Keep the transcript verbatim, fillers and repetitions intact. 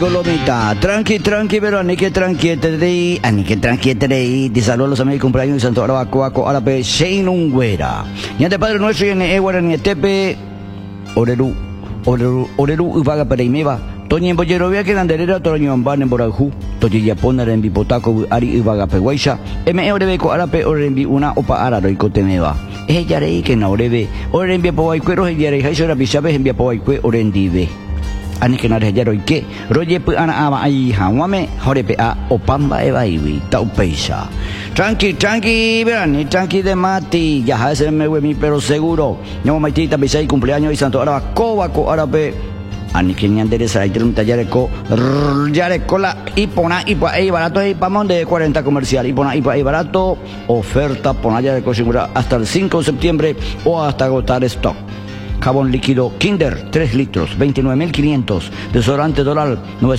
Colomita, tranqui, tranqui, pero ani que tranqui terei, ani que tranqui terei, te saludo a los amigos cumpleaños de Santo Arabaco, Aco, Arape, Sheinungüera. Y ante Padre Nuestro y en Eguara ni Tepe, Oreru, Oreru, Oreru, Uvaga Pereimeva, Toña en Bollerovia que Landerera, Toño en Ban en Borajú, Toña Yapona en Bipotaco, Ari Uvaga Peguaisha, M. Orebeco, Arape, Orenbi, una Opa Araro y Cotemeva. Es Yarei que na Orebe, Orenbia Poaicuero, y Yarei, Haisora Pichabe, envia Poaicue, Orendive. Ani que nare jaro ike roye pu ana ama ai hawame horepe a opamba ebaiwi taupeisa tranqui tranqui verani tranqui de mati ya hace me mi pero seguro no maitita bisai cumpleaños y santo ahora coba co árabe ani que ni endereza y un taller co yare cola y pona y pa ahí barato y pamón de cuarenta comercial y pona y pa ahí barato oferta pona ya de segura hasta el cinco de septiembre o hasta agotar stock. Jabón líquido Kinder, tres litros, veintinueve mil quinientos. Desodorante Doral,